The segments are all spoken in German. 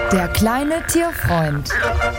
Der kleine Tierfreund.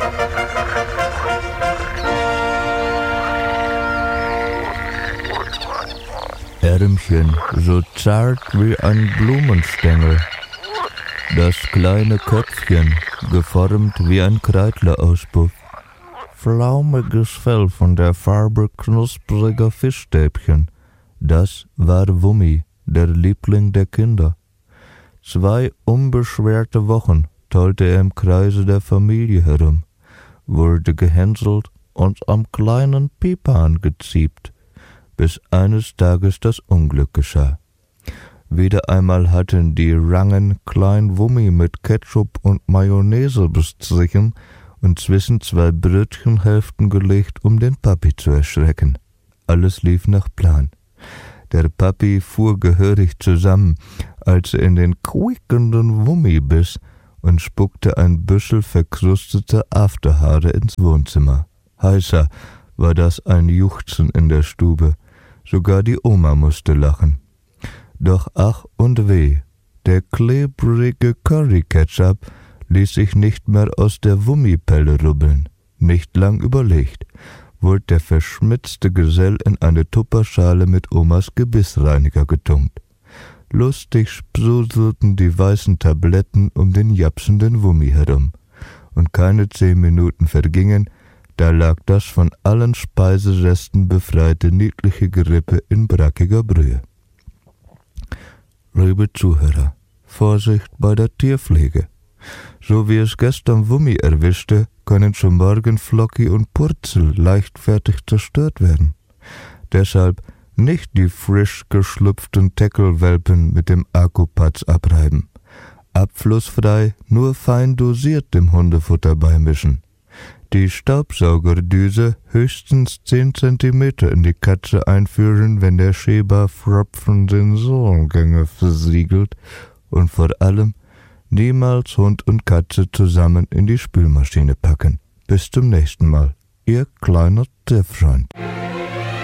Ärmchen, so zart wie ein Blumenstängel. Das kleine Köpfchen, geformt wie ein Kreidlerauspuff. Flaumiges Fell von der Farbe knuspriger Fischstäbchen. Das war Wummi, der Liebling der Kinder. 2 unbeschwerte Wochen tollte er im Kreise der Familie herum, wurde gehänselt und am kleinen Pipan geziebt, bis eines Tages das Unglück geschah. Wieder einmal hatten die Rangen Klein Wummi mit Ketchup und Mayonnaise bestrichen und zwischen 2 Brötchenhälften gelegt, um den Papi zu erschrecken. Alles lief nach Plan. Der Papi fuhr gehörig zusammen, als er in den quiekenden Wummi biss und spuckte ein Büschel verkrusteter Afterhaare ins Wohnzimmer. Heißer war das ein Juchzen in der Stube. Sogar die Oma musste lachen. Doch ach und weh, der klebrige Curry-Ketchup ließ sich nicht mehr aus der Wummipelle rubbeln. Nicht lang überlegt, wurde der verschmitzte Gesell in eine Tupperschale mit Omas Gebissreiniger getunkt. Lustig sprudelten die weißen Tabletten um den japsenden Wummi herum. Und keine 10 Minuten vergingen, da lag das von allen Speiseresten befreite niedliche Gerippe in brackiger Brühe. Liebe Zuhörer, Vorsicht bei der Tierpflege. So wie es gestern Wummi erwischte, können schon morgen Flocki und Purzel leichtfertig zerstört werden. Deshalb nicht die frisch geschlüpften Teckelwelpen mit dem Akkupatz abreiben. Abflussfrei, nur fein dosiert dem Hundefutter beimischen. Die Staubsaugerdüse höchstens 10 Zentimeter in die Katze einführen, wenn der Schäberpfropfen Sensorengänge versiegelt, und vor allem niemals Hund und Katze zusammen in die Spülmaschine packen. Bis zum nächsten Mal. Ihr kleiner Tierfreund.